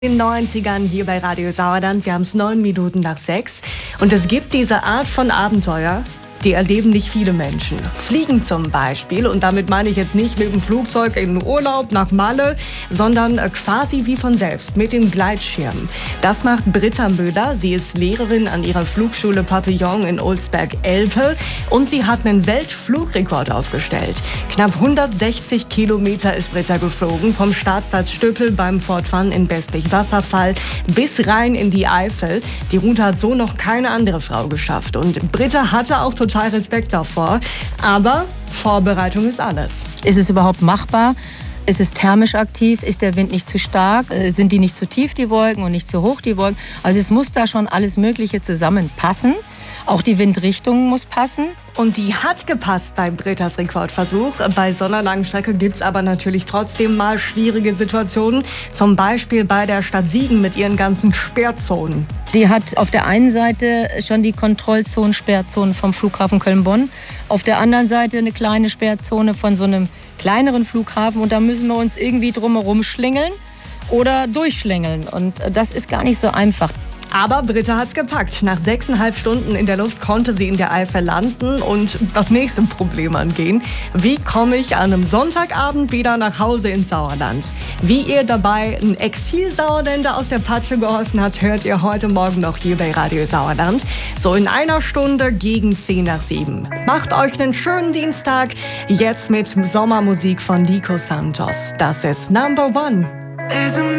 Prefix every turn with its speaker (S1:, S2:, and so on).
S1: In den 90ern hier bei Radio Sauerland. Wir haben es 9 Minuten nach 6. Und es gibt diese Art von Abenteuer, die erleben nicht viele Menschen. Fliegen zum Beispiel, und damit meine ich jetzt nicht mit dem Flugzeug in den Urlaub nach Malle, sondern quasi wie von selbst, mit dem Gleitschirm. Das macht Britta Müller. Sie ist Lehrerin an ihrer Flugschule Papillon in Olsberg-Elpe und sie hat einen Weltflugrekord aufgestellt. Knapp 160 Kilometer ist Britta geflogen, vom Startplatz Stöppel beim Fort Fun in Besbich-Wasserfall bis rein in die Eifel. Die Route hat so noch keine andere Frau geschafft. Und Britta hatte auch total Respekt davor, aber Vorbereitung ist alles.
S2: Ist es überhaupt machbar? Ist es thermisch aktiv? Ist der Wind nicht zu stark? Sind die nicht zu tief, die Wolken, und nicht zu hoch, die Wolken? Also es muss da schon alles Mögliche zusammenpassen. Auch die Windrichtung muss passen.
S1: Und die hat gepasst beim Brittas Rekordversuch. Bei so einer langen Strecke gibt es aber natürlich trotzdem mal schwierige Situationen. Zum Beispiel bei der Stadt Siegen mit ihren ganzen Sperrzonen.
S2: Die hat auf der einen Seite schon die Kontrollzonen, Sperrzonen vom Flughafen Köln-Bonn. Auf der anderen Seite eine kleine Sperrzone von so einem kleineren Flughafen. Und da müssen wir uns irgendwie drumherum schlängeln oder durchschlängeln. Und das ist gar nicht so einfach.
S1: Aber Britta hat's gepackt. Nach 6,5 Stunden in der Luft konnte sie in der Eifel landen und das nächste Problem angehen. Wie komme ich an einem Sonntagabend wieder nach Hause ins Sauerland? Wie ihr dabei ein Exil-Sauerländer aus der Patsche geholfen hat, hört ihr heute Morgen noch hier bei Radio Sauerland. So in einer Stunde gegen 10 nach 7. Macht euch einen schönen Dienstag. Jetzt mit Sommermusik von Nico Santos. Das ist Number One.